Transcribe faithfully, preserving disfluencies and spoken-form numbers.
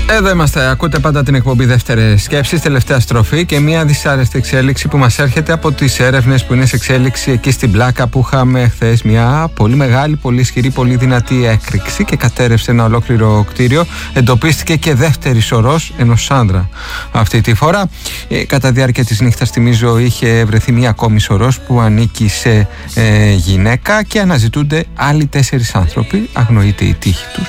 Εδώ είμαστε, ακούτε πάντα την εκπομπή Δεύτερες Σκέψεις, τελευταία στροφή και μια δυσάρεστη εξέλιξη που μας έρχεται από τις έρευνες που είναι σε εξέλιξη εκεί στην Πλάκα, που είχαμε χθες μια πολύ μεγάλη, πολύ ισχυρή, πολύ δυνατή έκρηξη και κατέρευσε ένα ολόκληρο κτίριο. Εντοπίστηκε και δεύτερη σωρός ενός άνδρα αυτή τη φορά. Ε, κατά διάρκεια της νύχτας, θυμίζω, είχε βρεθεί μια ακόμη σωρός που ανήκει σε ε, γυναίκα και αναζητούνται άλλοι τέσσερις άνθρωποι. Αγνοείται η τύχη τους.